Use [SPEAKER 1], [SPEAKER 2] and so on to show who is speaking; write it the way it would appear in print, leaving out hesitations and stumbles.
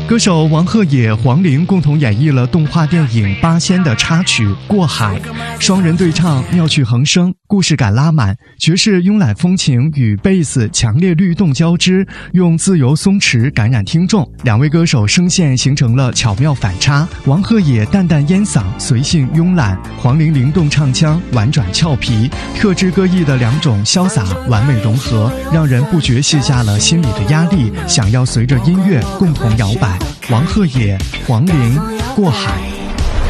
[SPEAKER 1] 歌手王鹤野、黄龄共同演绎了动画电影《八仙》的插曲《过海》，双人对唱，妙趣横生，故事感拉满，爵士慵懒风情与贝斯强烈律动交织，用自由松弛感染听众。两位歌手声线形成了巧妙反差，王鹤野淡淡烟嗓，随性慵懒；黄龄灵动唱腔，婉转俏皮，特质各异的两种潇洒完美融合，让人不觉卸下了心里的压力，想要随着音乐共同摇摆。王鹤野、黄龄，过海。